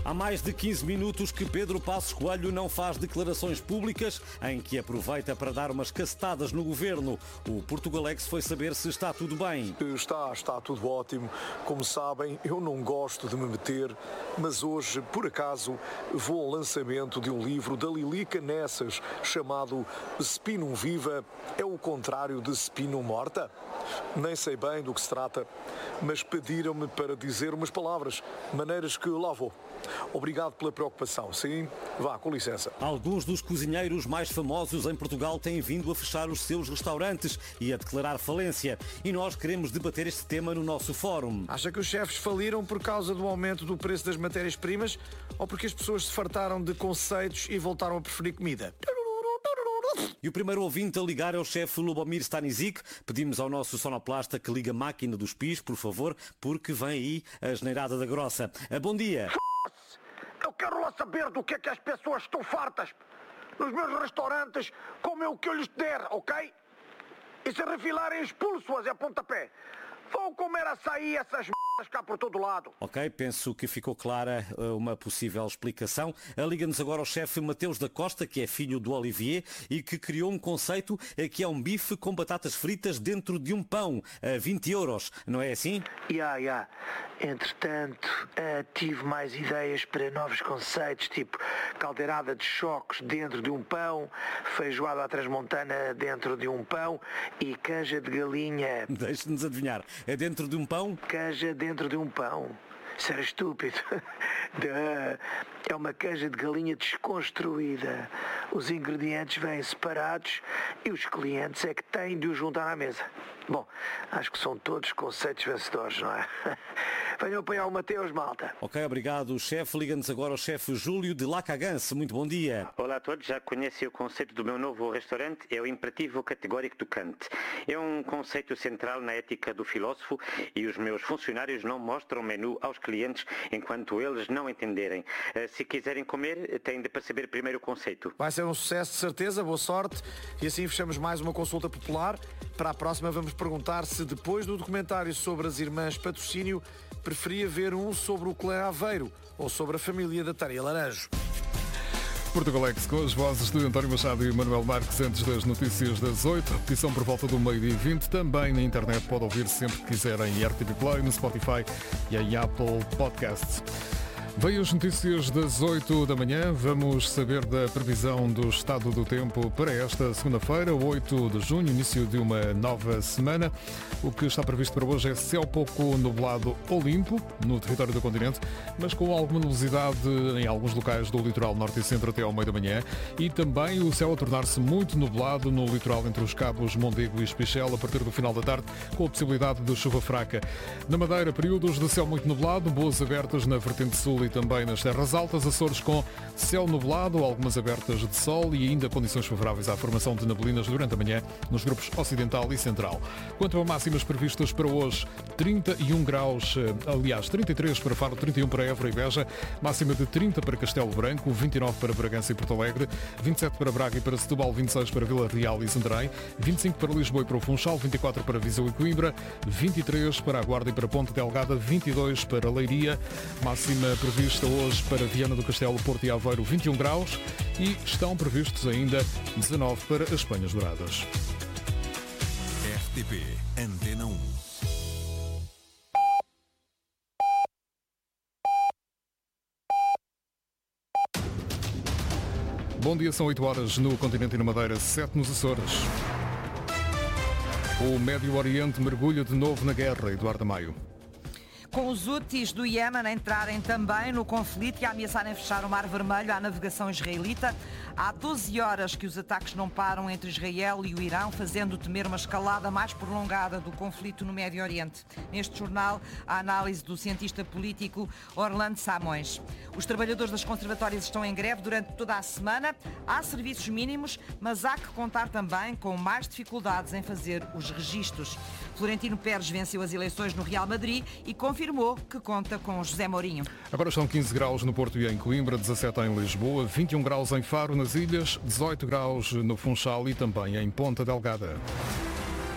Há mais de 15 minutos que Pedro Passos Coelho não faz declarações públicas em que aproveita para dar umas cacetadas no governo. O Portugalex foi saber se está tudo bem. Está tudo ótimo. Como sabem, eu não gosto de me meter, mas hoje, por acaso, vou ao lançamento de um livro da Lilica Nessas chamado Spinum Viva é o contrário de Spinum Morta? Nem sei bem do que se trata, mas pediram-me para dizer umas palavras, maneiras que lá vou. Obrigado pela preocupação. Sim, vá, com licença. Alguns dos cozinheiros mais famosos em Portugal têm vindo a fechar os seus restaurantes e a declarar falência. E nós queremos debater este tema no nosso fórum. Acha que os chefes faliram por causa do aumento do preço das matérias-primas ou porque as pessoas se fartaram de conceitos e voltaram a preferir comida? E o primeiro ouvinte a ligar é o chefe Lubomir Stanisic. Pedimos ao nosso sonoplasta que ligue a máquina dos pis, por favor, porque vem aí a asneirada da grossa. Bom dia. Eu quero lá saber do que é que as pessoas estão fartas. Nos meus restaurantes, comem o que eu lhes der, ok? E se refilarem, expulso-as a pontapé. Vão comer açaí, essas m****s cá por todo lado. Ok, penso que ficou clara uma possível explicação. Liga-nos agora o chefe Mateus da Costa, que é filho do Olivier e que criou um conceito que é um bife com batatas fritas dentro de um pão, a 20 euros. Não é assim? Entretanto, tive mais ideias para novos conceitos, tipo caldeirada de chocos dentro de um pão, feijoada à transmontana dentro de um pão e canja de galinha. Deixe-nos adivinhar. É dentro de um pão? Canja dentro de um pão. Isso era estúpido. É uma canja de galinha desconstruída. Os ingredientes vêm separados e os clientes é que têm de os juntar à mesa. Bom, acho que são todos conceitos vencedores, não é? Venham apoiar o Mateus, malta. Ok, obrigado, chefe. Liga-nos agora o chefe Júlio de Lacaganse. Muito bom dia. Olá a todos, já conhecem o conceito do meu novo restaurante? É o imperativo categórico do Kant. É um conceito central na ética do filósofo e os meus funcionários não mostram o menu aos clientes enquanto eles não entenderem. Se quiserem comer, têm de perceber primeiro o conceito. Vai ser um sucesso, de certeza. Boa sorte. E assim fechamos mais uma consulta popular. Para a próxima vamos perguntar se depois do documentário sobre as irmãs Patrocínio preferia ver um sobre o clã Aveiro ou sobre a família da Taria Laranjo. Portugalex com as vozes de António Machado e Manuel Marques antes das notícias das 8. Repetição por volta do 12h20. Também na internet pode ouvir sempre que quiserem em RTP Play, no Spotify e em Apple Podcasts. Veio as notícias das 8 da manhã. Vamos saber da previsão do estado do tempo para esta segunda-feira, 8 de junho, início de uma nova semana. O que está previsto para hoje é céu pouco nublado ou limpo no território do continente, mas com alguma nebulosidade em alguns locais do litoral norte e centro até ao meio da manhã. E também o céu a tornar-se muito nublado no litoral entre os cabos Mondego e Espichel a partir do final da tarde, com a possibilidade de chuva fraca. Na Madeira, períodos de céu muito nublado, boas abertas na vertente sul e também nas terras altas, Açores com céu nublado, algumas abertas de sol e ainda condições favoráveis à formação de neblinas durante a manhã nos grupos ocidental e central. Quanto a máximas previstas para hoje, 31 graus, aliás 33 para Faro, 31 para Évora e Beja, máxima de 30 para Castelo Branco, 29 para Bragança e Porto Alegre, 27 para Braga e para Setúbal, 26 para Vila Real e Santarém, 25 para Lisboa e para o Funchal, 24 para Viseu e Coimbra, 23 para a Guarda e para Ponte Delgada, 22 para Leiria, máxima prevista hoje para Viana do Castelo, Porto e Aveiro, 21 graus e estão previstos ainda 19 para as Penhas Douradas. RTP Antena 1. Bom dia, são 8 horas no continente e na Madeira, 7 nos Açores. O Médio Oriente mergulha de novo na guerra, Eduardo Maio. Com os Houthis do Iémen a entrarem também no conflito e a ameaçarem fechar o Mar Vermelho à navegação israelita, há 12 horas que os ataques não param entre Israel e o Irão, fazendo temer uma escalada mais prolongada do conflito no Médio Oriente. Neste jornal, a análise do cientista político Orlando Samões. Os trabalhadores das conservatórias estão em greve durante toda a semana. Há serviços mínimos, mas há que contar também com mais dificuldades em fazer os registros. Florentino Pérez venceu as eleições no Real Madrid e confirmou que conta com José Mourinho. Agora são 15 graus no Porto e em Coimbra, 17 em Lisboa, 21 graus em Faro, nas Ilhas, 18 graus no Funchal e também em Ponta Delgada.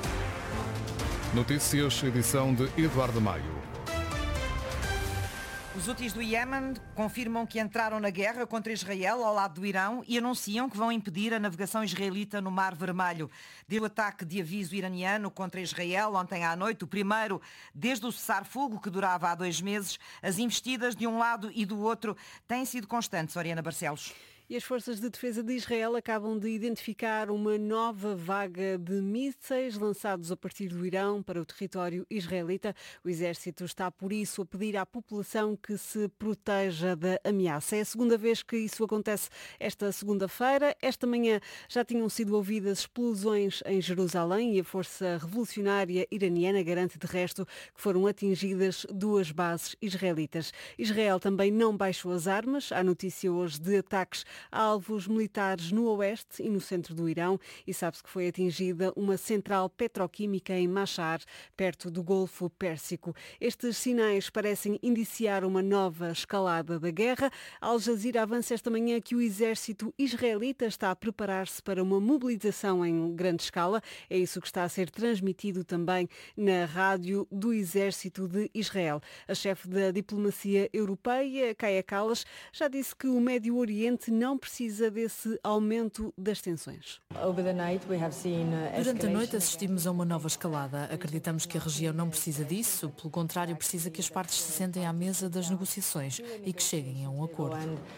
Notícias, edição de Eduardo Maio. Os Houthis do Iémen confirmam que entraram na guerra contra Israel ao lado do Irão e anunciam que vão impedir a navegação israelita no Mar Vermelho. Desde o ataque de aviso iraniano contra Israel ontem à noite, o primeiro desde o cessar-fogo que durava há 2 meses, as investidas de um lado e do outro têm sido constantes. Oriana Barcelos. E as forças de defesa de Israel acabam de identificar uma nova vaga de mísseis lançados a partir do Irão para o território israelita. O exército está, por isso, a pedir à população que se proteja da ameaça. É a segunda vez que isso acontece esta segunda-feira. Esta manhã já tinham sido ouvidas explosões em Jerusalém e a Força Revolucionária Iraniana garante, de resto, que foram atingidas 2 bases israelitas. Israel também não baixou as armas. Há notícia hoje de ataques a alvos militares no oeste e no centro do Irão e sabe-se que foi atingida uma central petroquímica em Mashhad, perto do Golfo Pérsico. Estes sinais parecem indiciar uma nova escalada da guerra. Al Jazeera avança esta manhã que o exército israelita está a preparar-se para uma mobilização em grande escala. É isso que está a ser transmitido também na rádio do exército de Israel. A chefe da diplomacia europeia, Kaja Kallas, já disse que o Médio Oriente não precisa desse aumento das tensões. Durante a noite assistimos a uma nova escalada. Acreditamos que a região não precisa disso, pelo contrário, precisa que as partes se sentem à mesa das negociações e que cheguem a um acordo.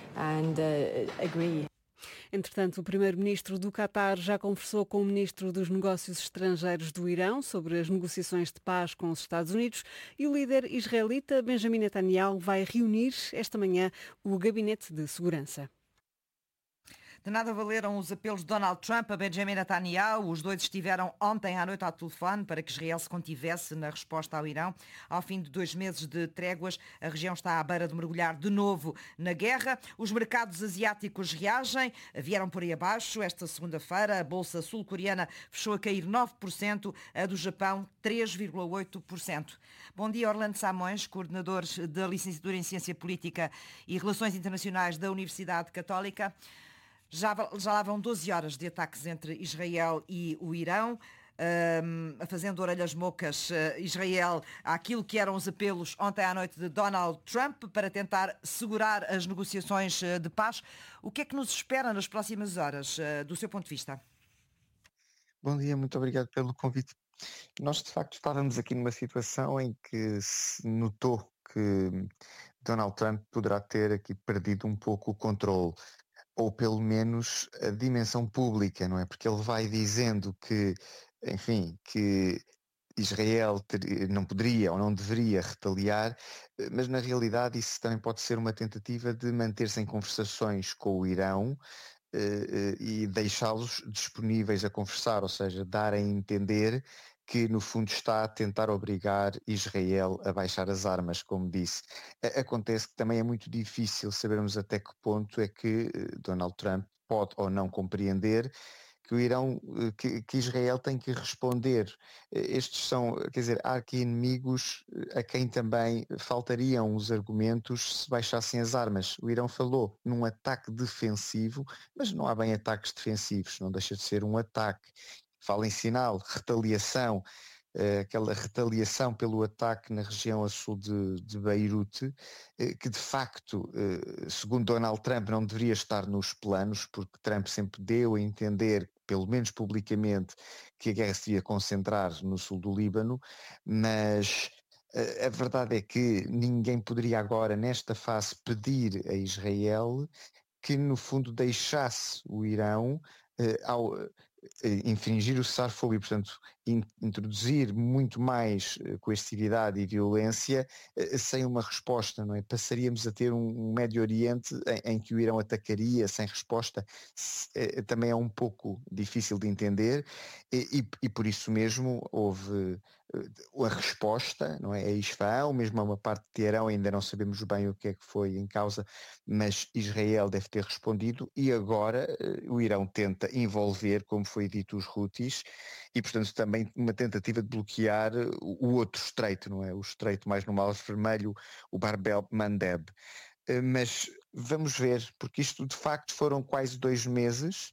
Entretanto, o primeiro-ministro do Qatar já conversou com o ministro dos Negócios Estrangeiros do Irão sobre as negociações de paz com os Estados Unidos e o líder israelita Benjamin Netanyahu vai reunir esta manhã o Gabinete de Segurança. De nada valeram os apelos de Donald Trump a Benjamin Netanyahu. Os dois estiveram ontem à noite ao telefone para que Israel se contivesse na resposta ao Irão. Ao fim de 2 meses de tréguas, a região está à beira de mergulhar de novo na guerra. Os mercados asiáticos reagem, vieram por aí abaixo. Esta segunda-feira, a bolsa sul-coreana fechou a cair 9%, a do Japão 3,8%. Bom dia, Orlando Samões, coordenador da Licenciatura em Ciência Política e Relações Internacionais da Universidade Católica. Já lá vão 12 horas de ataques entre Israel e o Irão, fazendo orelhas mocas Israel àquilo que eram os apelos ontem à noite de Donald Trump para tentar segurar as negociações de paz. O que é que nos espera nas próximas horas, do seu ponto de vista? Bom dia, muito obrigado pelo convite. Nós, de facto, estávamos aqui numa situação em que se notou que Donald Trump poderá ter aqui perdido um pouco o controle, ou pelo menos a dimensão pública, não é? Porque ele vai dizendo que, enfim, que Israel não poderia ou não deveria retaliar, mas na realidade isso também pode ser uma tentativa de manter-se em conversações com o Irão e deixá-los disponíveis a conversar, ou seja, dar a entender que no fundo está a tentar obrigar Israel a baixar as armas, como disse. Acontece que também é muito difícil sabermos até que ponto é que Donald Trump pode ou não compreender que o Irão, que Israel tem que responder. Estes são, quer dizer, há aqui inimigos a quem também faltariam os argumentos se baixassem as armas. O Irão falou num ataque defensivo, mas não há bem ataques defensivos, não deixa de ser um ataque. Fala em sinal, retaliação, aquela retaliação pelo ataque na região a sul de Beirute, que de facto, segundo Donald Trump, não deveria estar nos planos, porque Trump sempre deu a entender, pelo menos publicamente, que a guerra se ia concentrar no sul do Líbano, mas a verdade é que ninguém poderia agora, nesta fase, pedir a Israel que, no fundo, deixasse o Irão ao infringir o cessar-fogo e, portanto, introduzir muito mais coercividade e violência sem uma resposta, não é? Passaríamos a ter um Médio Oriente em que o Irão atacaria sem resposta. Também é um pouco difícil de entender e por isso mesmo houve a resposta, não é? A Isfahan, mesmo a uma parte de Teherão, ainda não sabemos bem o que é que foi em causa, mas Israel deve ter respondido e agora o Irão tenta envolver, como foi dito, os Houthis e, portanto, também uma tentativa de bloquear o outro estreito, não é? O estreito mais no Mar Vermelho, o Bab el-Mandeb. Mas vamos ver, porque isto de facto foram quase 2 meses,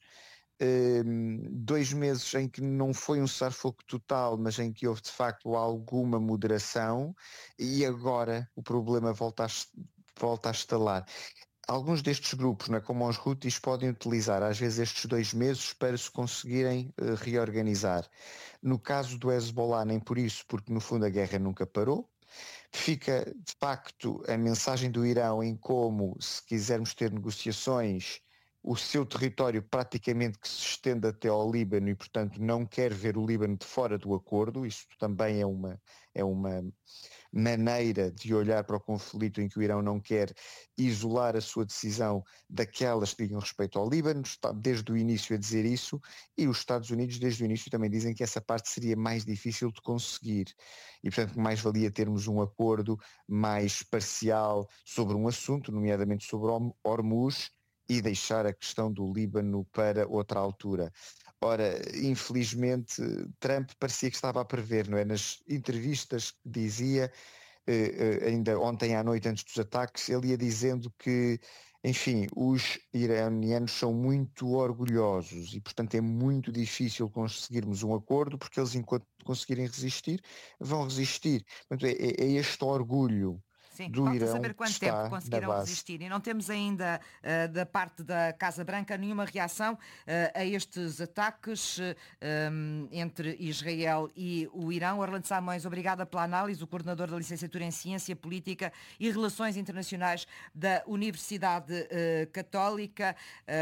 2 meses em que não foi um cessar-fogo total, mas em que houve de facto alguma moderação e agora o problema volta volta a estalar. Alguns destes grupos, como os Houthis, podem utilizar às vezes estes 2 meses para se conseguirem reorganizar. No caso do Hezbollah, nem por isso, porque no fundo a guerra nunca parou. Fica, de facto, a mensagem do Irão em como, se quisermos ter negociações, o seu território praticamente que se estende até ao Líbano e, portanto, não quer ver o Líbano de fora do acordo. Isso também é uma maneira de olhar para o conflito em que o Irão não quer isolar a sua decisão daquelas que digam respeito ao Líbano, está desde o início a dizer isso, e os Estados Unidos desde o início também dizem que essa parte seria mais difícil de conseguir e, portanto, mais valia termos um acordo mais parcial sobre um assunto, nomeadamente sobre Hormuz, e deixar a questão do Líbano para outra altura. Ora, infelizmente, Trump parecia que estava a prever, não é? Nas entrevistas que dizia, ainda ontem à noite antes dos ataques, ele ia dizendo que, enfim, os iranianos são muito orgulhosos e, portanto, é muito difícil conseguirmos um acordo, porque eles, enquanto conseguirem resistir, vão resistir. Portanto, é este orgulho. Sim, do falta Irão saber quanto tempo conseguirão resistir. E não temos ainda, da parte da Casa Branca, nenhuma reação a estes ataques entre Israel e o Irão. Orlando Simões, obrigada pela análise, o coordenador da Licenciatura em Ciência Política e Relações Internacionais da Universidade Católica.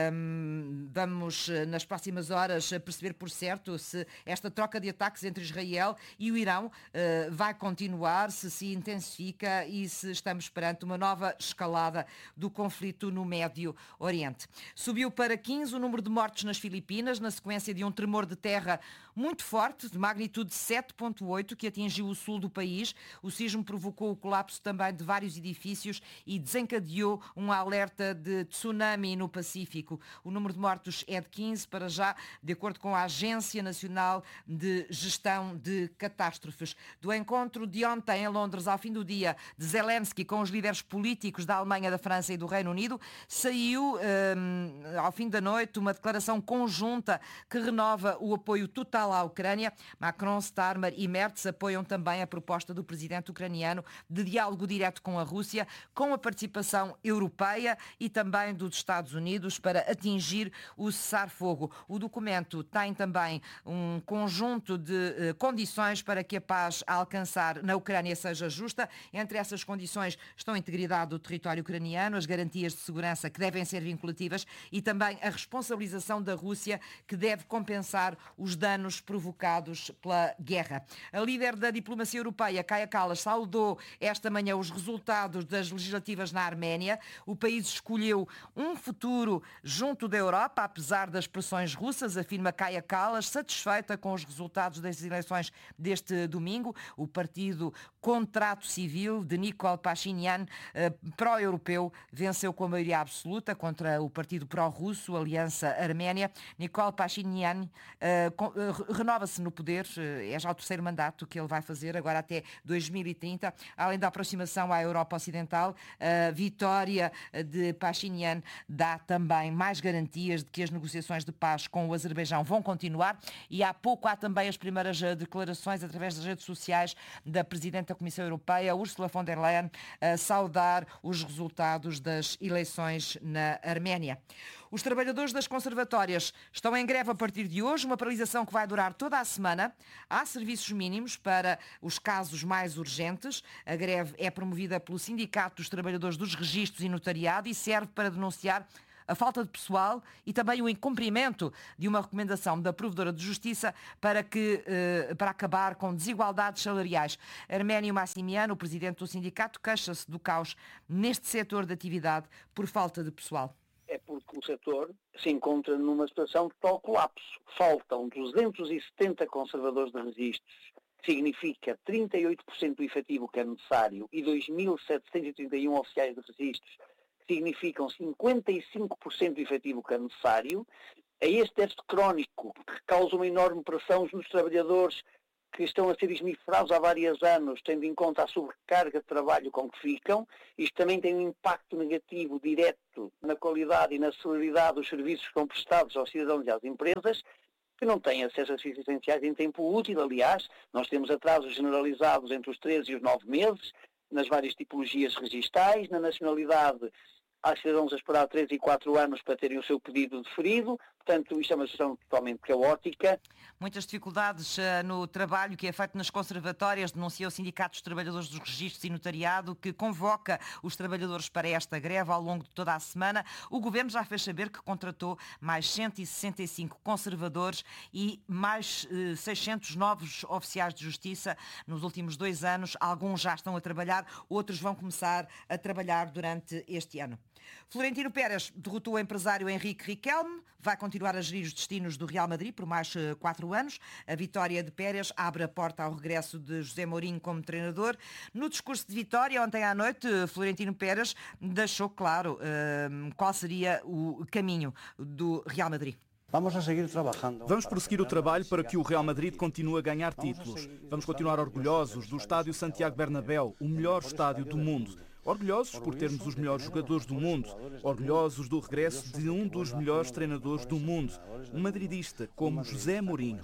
Vamos, nas próximas horas, perceber por certo se esta troca de ataques entre Israel e o Irão vai continuar, se intensifica e se estamos perante uma nova escalada do conflito no Médio Oriente. Subiu para 15 o número de mortos nas Filipinas, na sequência de um tremor de terra muito forte, de magnitude 7.8, que atingiu o sul do país. O sismo provocou o colapso também de vários edifícios e desencadeou um alerta de tsunami no Pacífico. O número de mortos é de 15 para já, de acordo com a Agência Nacional de Gestão de Catástrofes. Do encontro de ontem em Londres, ao fim do dia, de Zelensky com os líderes políticos da Alemanha, da França e do Reino Unido, saiu ao fim da noite uma declaração conjunta que renova o apoio total à Ucrânia. Macron, Starmer e Merz apoiam também a proposta do presidente ucraniano de diálogo direto com a Rússia, com a participação europeia e também dos Estados Unidos para atingir o cessar-fogo. O documento tem também um conjunto de condições para que a paz a alcançar na Ucrânia seja justa. Entre essas condições estão a integridade do território ucraniano, as garantias de segurança que devem ser vinculativas e também a responsabilização da Rússia, que deve compensar os danos provocados pela guerra. A líder da diplomacia europeia, Kaja Kallas, saudou esta manhã os resultados das legislativas na Arménia. O país escolheu um futuro junto da Europa, apesar das pressões russas, afirma Kaja Kallas, satisfeita com os resultados das eleições deste domingo. O partido Contrato Civil de Nikol Pashinyan, pró-europeu, venceu com a maioria absoluta contra o partido pró-russo, Aliança Arménia. Nikol Pashinyan renova-se no poder, é já o terceiro mandato que ele vai fazer, agora até 2030. Além da aproximação à Europa Ocidental, a vitória de Pashinyan dá também mais garantias de que as negociações de paz com o Azerbaijão vão continuar, e há pouco há também as primeiras declarações através das redes sociais da Presidente da Comissão Europeia, Ursula von der Leyen, a saudar os resultados das eleições na Arménia. Os trabalhadores das conservatórias estão em greve a partir de hoje, uma paralisação que vai durar toda a semana. Há serviços mínimos para os casos mais urgentes. A greve é promovida pelo Sindicato dos Trabalhadores dos Registros e Notariado e serve para denunciar a falta de pessoal e também o incumprimento de uma recomendação da Provedora de Justiça para acabar com desigualdades salariais. Arménio Massimiano, o presidente do sindicato, queixa-se do caos neste setor de atividade por falta de pessoal. É porque o setor se encontra numa situação de total colapso. Faltam 270 conservadores de registros, que significa 38% do efetivo que é necessário, e 2.731 oficiais de registros, que significam 55% do efetivo que é necessário. É este déficit crónico que causa uma enorme pressão nos trabalhadores que estão a ser esmifrados há vários anos, tendo em conta a sobrecarga de trabalho com que ficam. Isto também tem um impacto negativo direto na qualidade e na celeridade dos serviços que são prestados aos cidadãos e às empresas, que não têm acesso a serviços essenciais em tempo útil. Aliás, nós temos atrasos generalizados entre os 13 e os 9 meses, nas várias tipologias registais. Na nacionalidade, há cidadãos a esperar 3 e 4 anos para terem o seu pedido deferido. Portanto, isto é uma situação totalmente caótica. Muitas dificuldades no trabalho que é feito nas conservatórias, denuncia o Sindicato dos Trabalhadores dos Registros e Notariado, que convoca os trabalhadores para esta greve ao longo de toda a semana. O Governo já fez saber que contratou mais 165 conservadores e mais 600 novos oficiais de justiça nos últimos 2 anos. Alguns já estão a trabalhar, outros vão começar a trabalhar durante este ano. Florentino Pérez derrotou o empresário Henrique Riquelme, vai continuar a gerir os destinos do Real Madrid por mais 4 anos. A vitória de Pérez abre a porta ao regresso de José Mourinho como treinador. No discurso de vitória, ontem à noite, Florentino Pérez deixou claro qual seria o caminho do Real Madrid. Vamos prosseguir o trabalho para que o Real Madrid continue a ganhar títulos. Vamos continuar orgulhosos do estádio Santiago Bernabéu, o melhor estádio do mundo. Orgulhosos por termos os melhores jogadores do mundo. Orgulhosos do regresso de um dos melhores treinadores do mundo. Um madridista como José Mourinho.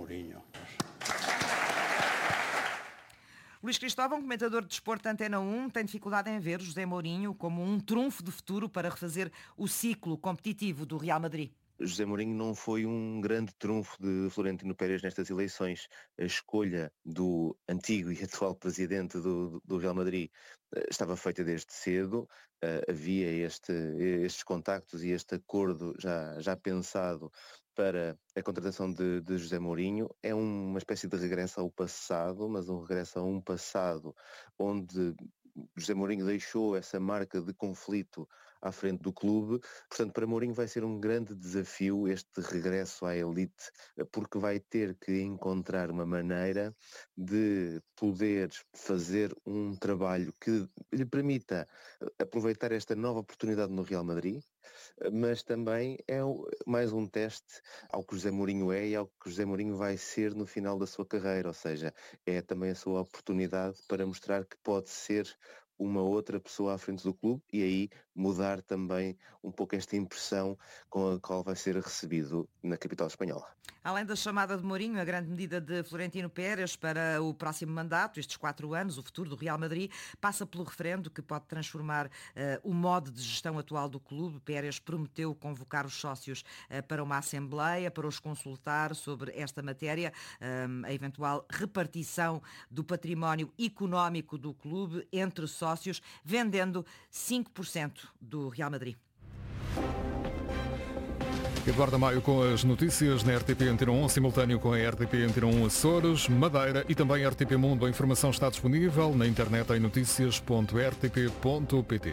Luís Cristóvão, comentador de desporto da Antena 1, tem dificuldade em ver José Mourinho como um trunfo de futuro para refazer o ciclo competitivo do Real Madrid. José Mourinho não foi um grande trunfo de Florentino Pérez nestas eleições. A escolha do antigo e atual presidente do Real Madrid estava feita desde cedo. Havia estes contactos e este acordo já pensado para a contratação de José Mourinho. É uma espécie de regresso ao passado, mas um regresso a um passado onde José Mourinho deixou essa marca de conflito à frente do clube. Portanto, para Mourinho vai ser um grande desafio este regresso à elite, porque vai ter que encontrar uma maneira de poder fazer um trabalho que lhe permita aproveitar esta nova oportunidade no Real Madrid, mas também é mais um teste ao que José Mourinho é e ao que José Mourinho vai ser no final da sua carreira, ou seja, é também a sua oportunidade para mostrar que pode ser uma outra pessoa à frente do clube e aí mudar também um pouco esta impressão com a qual vai ser recebido na capital espanhola. Além da chamada de Mourinho, a grande medida de Florentino Pérez para o próximo mandato, estes 4 anos, o futuro do Real Madrid, passa pelo referendo que pode transformar o modo de gestão atual do clube. Pérez prometeu convocar os sócios para uma assembleia, para os consultar sobre esta matéria, a eventual repartição do património económico do clube entre sócios, vendendo 5% do Real Madrid. Eduardo Maio com as notícias na RTP Antena 1, simultâneo com a RTP Antena 1 Açores, Madeira e também RTP Mundo. A informação está disponível na internet em noticias.rtp.pt.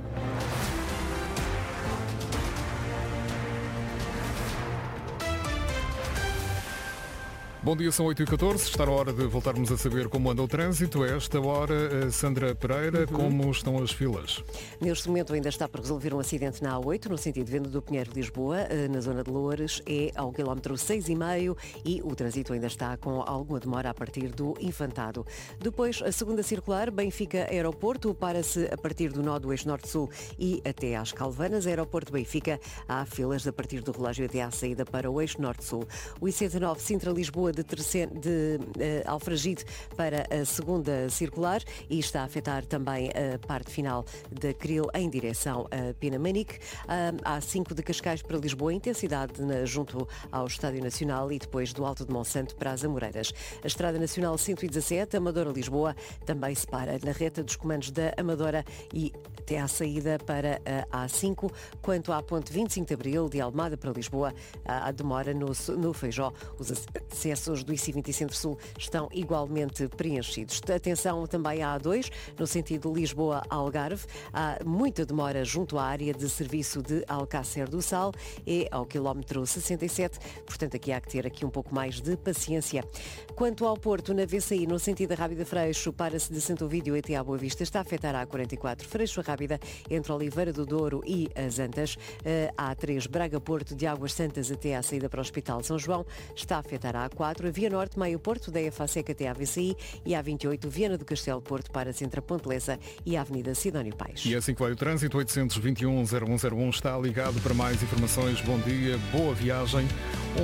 Bom dia, são 8h14, está na hora de voltarmos a saber como anda o trânsito. A esta hora, Sandra Pereira, como estão as filas? Neste momento ainda está por resolver um acidente na A8, no sentido de Venda do Pinheiro, Lisboa, na zona de Loures, é ao quilómetro 6,5 e o trânsito ainda está com alguma demora a partir do Infantado. Depois, a segunda circular, Benfica Aeroporto, para-se a partir do nó do eixo Norte-Sul e até às Calvanas. Aeroporto Benfica, há filas a partir do relógio até à saída para o eixo Norte-Sul. O I-109 Sintra-Lisboa, de Alfragide para a segunda circular e está a afetar também a parte final da Cril em direção a Pinamanique. A A5 de Cascais para Lisboa, intensidade junto ao Estádio Nacional e depois do Alto de Monsanto para as Amoreiras. A Estrada Nacional 117, Amadora-Lisboa, também se para na reta dos comandos da Amadora e até à saída para a A5. Quanto à ponte 25 de Abril, de Almada para Lisboa, a demora no Feijó. Os acessos do IC20 Centro-Sul estão igualmente preenchidos. Atenção também à A2, no sentido Lisboa-Algarve. Há muita demora junto à área de serviço de Alcácer do Sal e ao quilómetro 67. Portanto, aqui há que ter um pouco mais de paciência. Quanto ao Porto, na VCI, no sentido da Rábida Freixo, para-se de Santo Ovídio até à Boa Vista, está a afetar a A44 Freixo a Rábida, entre Oliveira do Douro e as Antas. A A3 Braga-Porto, de Águas Santas até à saída para o Hospital São João, está a afetar a A4. A Via Norte, Meio Porto, da EFASEC até à VCI e a A28 Viana do Castelo Porto, para-se entre a Ponte Lessa e a Avenida Sidónio Paes. E é assim que vai o trânsito. 821-0101 está ligado para mais informações. Bom dia, boa viagem.